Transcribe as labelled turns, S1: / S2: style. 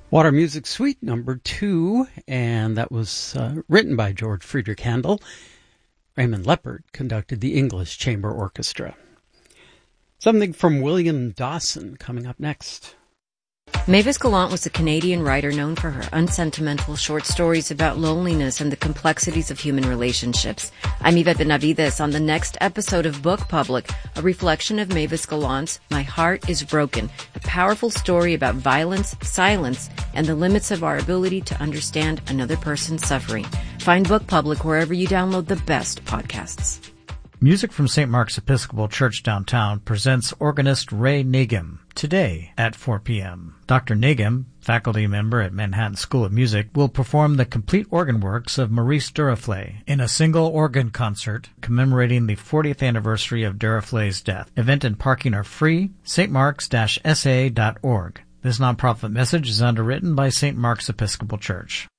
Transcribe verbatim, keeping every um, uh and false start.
S1: Water Music Suite number two, and that was uh, written by George Friedrich Handel. Raymond Leppert conducted the English Chamber Orchestra. Something from William Dawson coming up next.
S2: Mavis Gallant was a Canadian writer known for her unsentimental short stories about loneliness and the complexities of human relationships. I'm Yvette Benavides on the next episode of Book Public, a reflection of Mavis Gallant's My Heart is Broken, a powerful story about violence, silence, and the limits of our ability to understand another person's suffering. Find Book Public wherever you download the best podcasts.
S3: Music from Saint Mark's Episcopal Church downtown presents organist Ray Nagin today at four p.m. Doctor Nagin, faculty member at Manhattan School of Music, will perform the complete organ works of Maurice Duruflé in a single organ concert commemorating the fortieth anniversary of Duruflé's death. Event and parking are free. s t marks dash s a dot org. This nonprofit message is underwritten by Saint Mark's Episcopal Church.